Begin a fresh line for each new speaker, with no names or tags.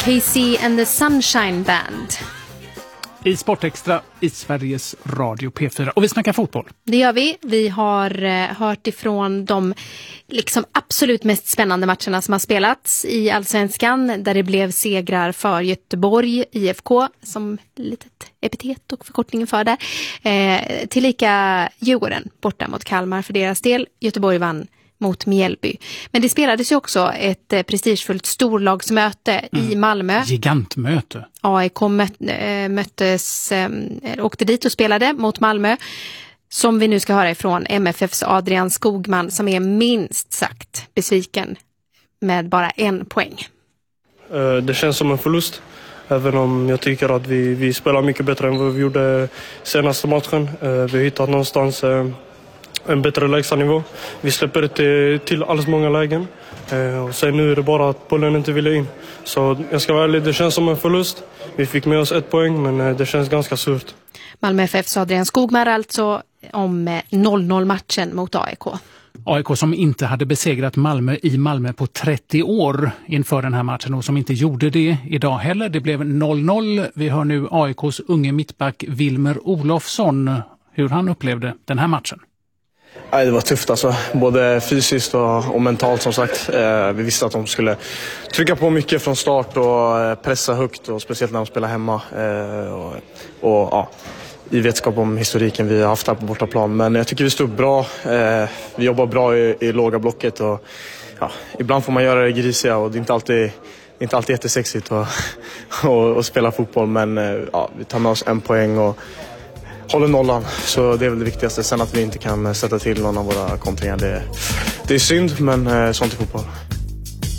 KC and the Sunshine Band.
I Sportextra i Sveriges Radio P4. Och vi snackar fotboll.
Det gör vi. Vi har hört ifrån de liksom absolut mest spännande matcherna som har spelats i Allsvenskan. Där det blev segrar för Göteborg, IFK, som litet epitet och förkortningen för det. Tillika Djurgården borta mot Kalmar för deras del. Göteborg vann mot Mjällby. Men det spelades ju också ett prestigefullt storlagsmöte i Malmö.
Gigantmöte.
AIK åkte dit och spelade mot Malmö. Som vi nu ska höra ifrån MFFs Adrian Skogman, som är minst sagt besviken med bara 1 poäng.
Det känns som en förlust. Även om jag tycker att vi spelar mycket bättre än vad vi gjorde senaste matchen. Vi har hittat någonstans en bättre lägstanivå. Vi släpper det till alls många lägen. Och sen nu är det bara att bollen inte vill in. Så jag ska vara ärlig, det känns som en förlust. Vi fick med oss 1 poäng, men det känns ganska surt.
Malmö FFs Adrian Skogman alltså om 0-0-matchen mot AIK.
AIK som inte hade besegrat Malmö i Malmö på 30 år inför den här matchen och som inte gjorde det idag heller. Det blev 0-0. Vi hör nu AIKs unge mittback Wilmer Olofsson, hur han upplevde den här matchen.
Det var tufft alltså, både fysiskt och mentalt som sagt. Vi visste att de skulle trycka på mycket från start och pressa högt, och speciellt när de spelar hemma. I vetskap om historiken vi har haft här på bortaplan. Men jag tycker vi stod bra. Vi jobbar bra i låga blocket. Och, ibland får man göra det grisiga, och det är inte alltid jättesexigt att spela fotboll. Men vi tar med oss 1 poäng och håller nollan, så det är väl det viktigaste. Sen att vi inte kan sätta till någon av våra kontringar, det är synd, men sånt är fotboll.